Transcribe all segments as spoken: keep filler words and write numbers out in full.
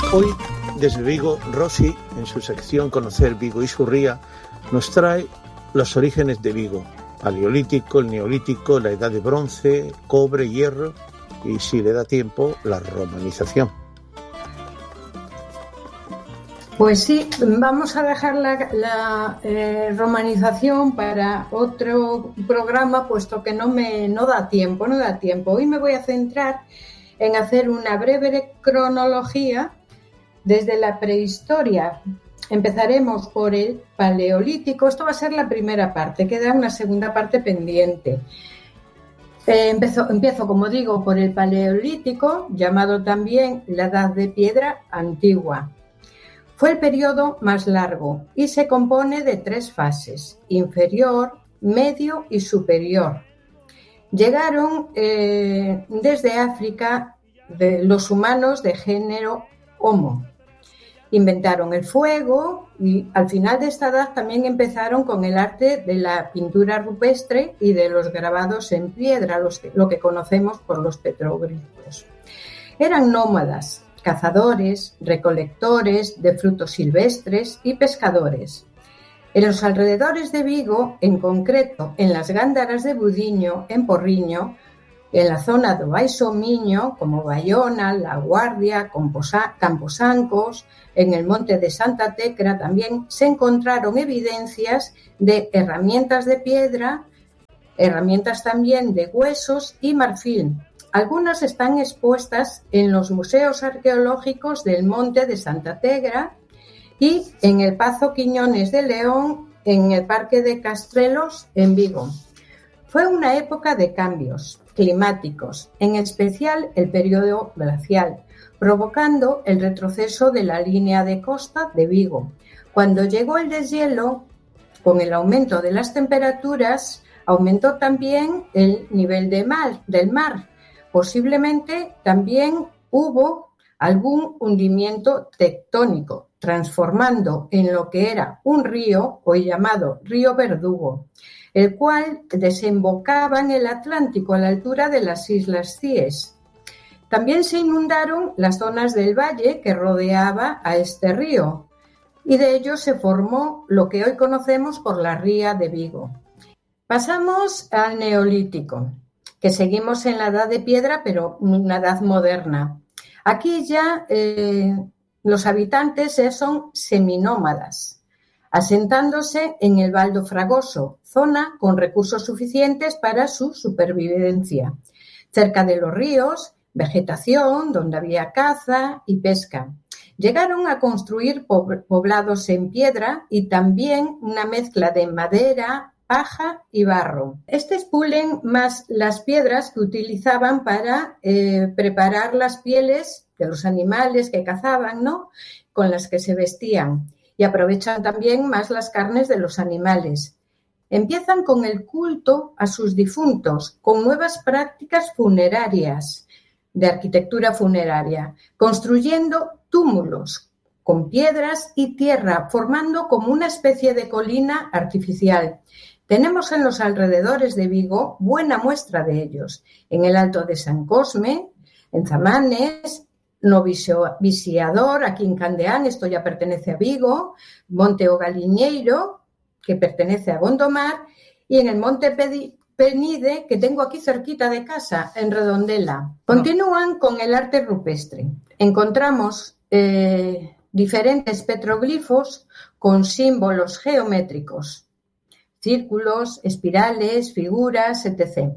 Hoy, desde Vigo, Rosy, en su sección Conocer Vigo y su ría, nos trae los orígenes de Vigo: Paleolítico, el Neolítico, la Edad de Bronce, cobre, hierro y, si le da tiempo, la romanización. Pues sí, vamos a dejar la, la eh, romanización para otro programa, puesto que no me no da tiempo, no da tiempo. Hoy me voy a centrar en hacer una breve cronología desde la prehistoria. Empezaremos por el Paleolítico. Esto va a ser la primera parte, queda una segunda parte pendiente. Eh, empezó, empiezo, como digo, por el Paleolítico, llamado también la Edad de Piedra Antigua. Fue el periodo más largo y se compone de tres fases: inferior, medio y superior. Llegaron eh, desde África de los humanos de género Homo. Inventaron el fuego y al final de esta edad también empezaron con el arte de la pintura rupestre y de los grabados en piedra, los que, lo que conocemos por los petroglifos. Eran nómadas, cazadores, recolectores de frutos silvestres y pescadores. En los alrededores de Vigo, en concreto en las Gándaras de Budiño, en Porriño, en la zona do Baixo Miño, como Baiona, La Guardia, Camposancos, en el monte de Santa Tecla también se encontraron evidencias de herramientas de piedra, herramientas también de huesos y marfil. Algunas están expuestas en los museos arqueológicos del Monte de Santa Tecla y en el Pazo Quiñones de León, en el Parque de Castrelos, en Vigo. Fue una época de cambios climáticos, en especial el periodo glacial, provocando el retroceso de la línea de costa de Vigo. Cuando llegó el deshielo, con el aumento de las temperaturas, aumentó también el nivel de mar, del mar. Posiblemente también hubo algún hundimiento tectónico, transformando en lo que era un río, hoy llamado Río Verdugo, el cual desembocaba en el Atlántico a la altura de las Islas Cíes. También se inundaron las zonas del valle que rodeaba a este río, y de ello se formó lo que hoy conocemos por la Ría de Vigo. Pasamos al Neolítico, que seguimos en la Edad de Piedra, pero una edad moderna. Aquí ya eh, los habitantes ya son seminómadas, asentándose en el Val do Fragoso, zona con recursos suficientes para su supervivencia. Cerca de los ríos, vegetación, donde había caza y pesca. Llegaron a construir poblados en piedra y también una mezcla de madera, paja y barro. Estos pulen más las piedras que utilizaban para eh, preparar las pieles de los animales que cazaban, ¿no?, con las que se vestían, y aprovechan también más las carnes de los animales. Empiezan con el culto a sus difuntos, con nuevas prácticas funerarias, de arquitectura funeraria, construyendo túmulos con piedras y tierra, formando como una especie de colina artificial. Tenemos en los alrededores de Vigo buena muestra de ellos, en el Alto de San Cosme, en Zamanes, no Viciador, aquí en Candeán, esto ya pertenece a Vigo, Monte o Galiñeiro, que pertenece a Gondomar, y en el Monte Pedi Penide, que tengo aquí cerquita de casa, en Redondela. Continúan con el arte rupestre. Encontramos eh, diferentes petroglifos con símbolos geométricos, círculos, espirales, figuras, etcétera.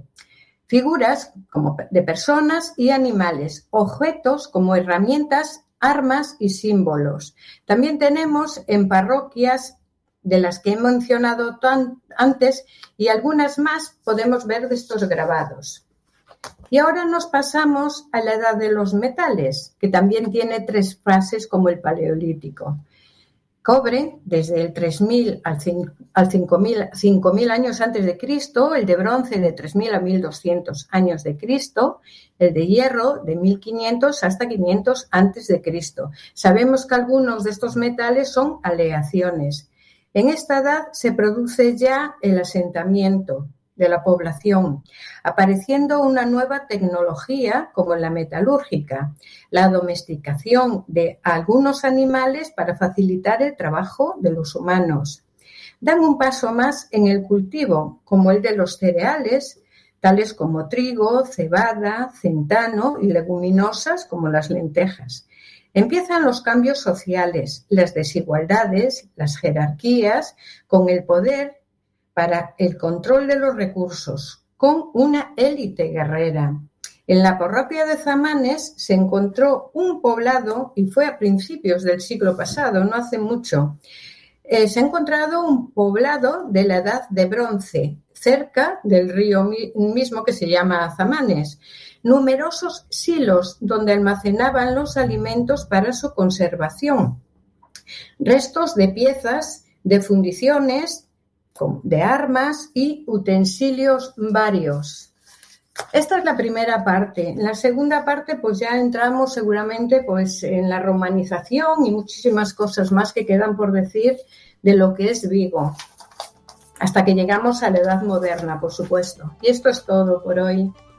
Figuras como de personas y animales, objetos como herramientas, armas y símbolos. También tenemos en parroquias de las que he mencionado tan, antes y algunas más podemos ver de estos grabados. Y ahora nos pasamos a la Edad de los Metales, que también tiene tres fases como el Paleolítico. Cobre, desde el tres mil al cinco mil años antes de Cristo, el de bronce de tres mil a mil doscientos años de Cristo, el de hierro de mil quinientos hasta quinientos antes de Cristo. Sabemos que algunos de estos metales son aleaciones. En esta edad se produce ya el asentamiento de la población, apareciendo una nueva tecnología como la metalúrgica, la domesticación de algunos animales para facilitar el trabajo de los humanos. Dan un paso más en el cultivo, como el de los cereales, tales como trigo, cebada, centano y leguminosas como las lentejas. Empiezan los cambios sociales, las desigualdades, las jerarquías, con el poder para el control de los recursos, con una élite guerrera. En la parroquia de Zamanes se encontró un poblado, y fue a principios del siglo pasado, no hace mucho. Eh, se ha encontrado un poblado de la Edad de Bronce, cerca del río mismo que se llama Zamanes. Numerosos silos donde almacenaban los alimentos para su conservación. Restos de piezas, de fundiciones, de armas y utensilios varios. Esta es la primera parte. En la segunda parte, pues ya entramos seguramente pues, en la romanización y muchísimas cosas más que quedan por decir de lo que es Vigo, hasta que llegamos a la Edad Moderna, por supuesto. Y esto es todo por hoy.